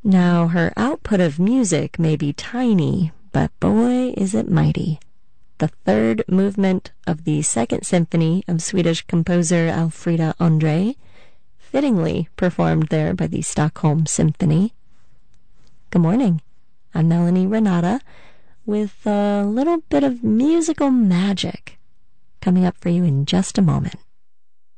Now, her output of music may be tiny, but boy, is it mighty. The third movement of the Second Symphony of Swedish composer Alfreda André, fittingly performed there by the Stockholm Symphony. Good morning. I'm Melanie Renata with a little bit of musical magic coming up for you in just a moment.